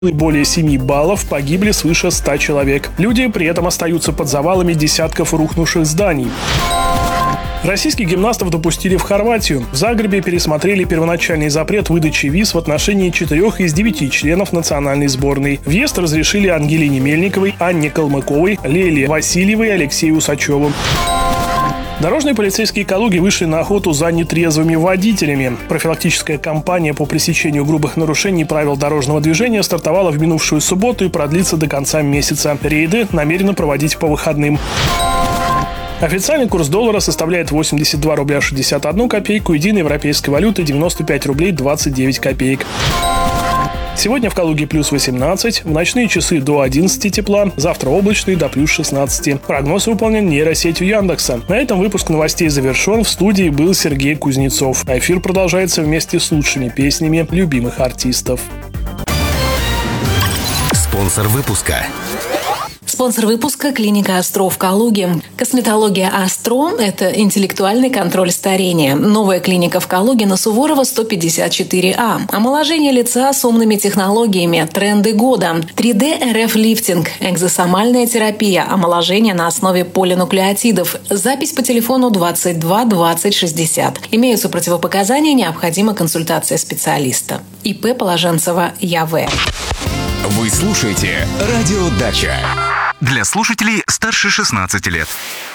более 7 баллов, погибли свыше 100 человек. Люди при этом остаются под завалами десятков рухнувших зданий. Российских гимнастов допустили в Хорватию. В Загребе пересмотрели первоначальный запрет выдачи виз в отношении 4 из 9 членов национальной сборной. Въезд разрешили Ангелине Мельниковой, Анне Калмыковой, Леле Васильевой и Алексею Усачеву. Дорожные полицейские Калуги вышли на охоту за нетрезвыми водителями. Профилактическая кампания по пресечению грубых нарушений правил дорожного движения стартовала в минувшую субботу и продлится до конца месяца. Рейды намерены проводить по выходным. Официальный курс доллара составляет 82 рубля 61 копейку, единой европейской валюты 95 рублей 29 копеек. Сегодня в Калуге плюс 18, в ночные часы до 11 тепла, завтра облачный до плюс 16. Прогноз выполнен нейросетью Яндекса. На этом выпуск новостей завершен. В студии был Сергей Кузнецов. А эфир продолжается вместе с лучшими песнями любимых артистов. Спонсор выпуска. Спонсор выпуска – клиника «Астро» в Калуге. Косметология «Астро» – это интеллектуальный контроль старения. Новая клиника в Калуге на Суворова 154А. Омоложение лица с умными технологиями. Тренды года. 3D РФ-лифтинг. Экзосомальная терапия. Омоложение на основе полинуклеотидов. Запись по телефону 22 20 60. Имеются противопоказания, необходима консультация специалиста. ИП Положенцева Я.В. Вы слушаете «Радио Дача». Для слушателей старше 16 лет.